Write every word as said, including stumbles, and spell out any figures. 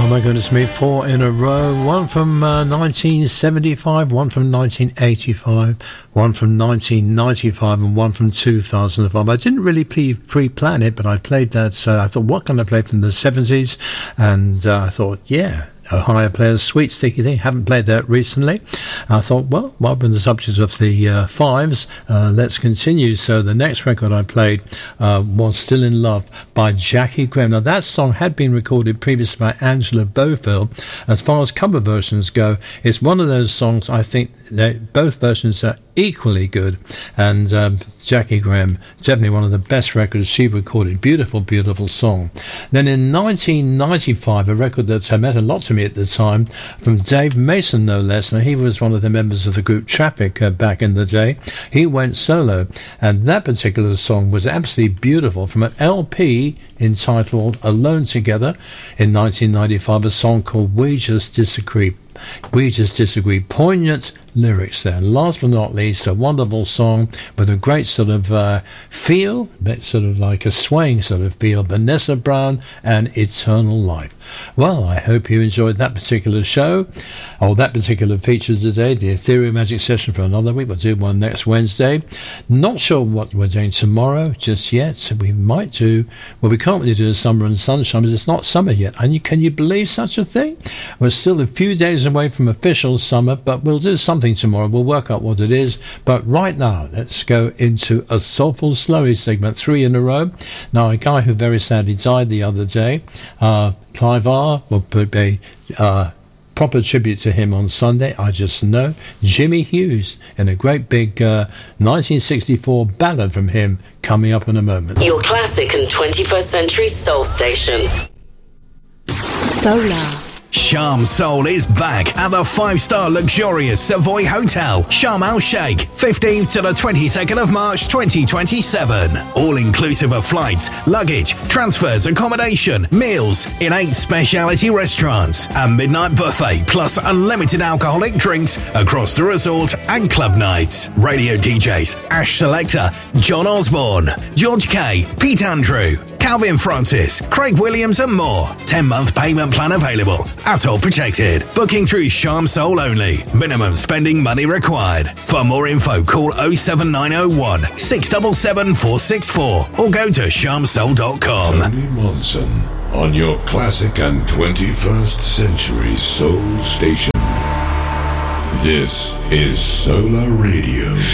my goodness me, four in a row. One from uh, nineteen seventy-five, one from nineteen eighty-five, one from nineteen ninety-five, and one from two thousand five. I didn't really pre- pre-plan it, but I played that. So I thought, what can I play from the seventies? And uh, I thought, yeah, Ohio Players, Sweet Sticky Thing. Haven't played that recently. I thought, well, while we're on the subject of the uh, fives, uh, let's continue. So the next record I played uh, was Still in Love by Jackie Graham. Now, that song had been recorded previously by Angela Bofill. As far as cover versions go, it's one of those songs I think that both versions are equally good. And um, Jackie Graham, definitely one of the best records she recorded. Beautiful, beautiful song. Then in nineteen ninety-five, a record that meant a lot to me at the time, from Dave Mason, no less. Now, he was one of the members of the group Traffic uh, back in the day. He went solo, and that particular song was absolutely beautiful, from an L P entitled Alone Together in nineteen ninety-five, a song called We Just Disagree. We Just Disagree. Poignant lyrics there. And last but not least, a wonderful song with a great sort of uh, feel, sort of like a swaying sort of feel. Vanessa Brown and Eternal Life. Well, I hope you enjoyed that particular show, or that particular feature today, the Ethereal Magic Session for another week. We'll do one next Wednesday. Not sure what we're doing tomorrow just yet. So we might do, well, we can't really do the Summer and Sunshine because it's not summer yet. And you, can you believe such a thing? We're still a few days away from official summer, but we'll do something tomorrow. We'll work out what it is. But right now, let's go into a Soulful Slowly segment, three in a row. Now, a guy who very sadly died the other day, uh, Clive R, will put a uh, proper tribute to him on Sunday. I just know. Jimmy Hughes, and a great big uh, nineteen sixty-four ballad from him coming up in a moment. Your classic and twenty-first century soul station. Solar. Sharm Soul is back at the five-star luxurious Savoy Hotel, Sharm El Sheikh, fifteenth to the twenty-second of March twenty twenty-seven. All inclusive of flights, luggage, transfers, accommodation, meals in eight specialty restaurants, a midnight buffet plus unlimited alcoholic drinks across the resort and club nights. Radio D Js Ash Selector, John Osborne, George K, Pete Andrew, Calvin Francis, Craig Williams and more. ten-month payment plan available. At all protected. Booking through Sharm Soul only. Minimum spending money required. For more info, call oh seven nine oh one, six seven seven, four six four or go to sharm soul dot com. Tony Monson on your classic and twenty-first century soul station. This is Solar Radio.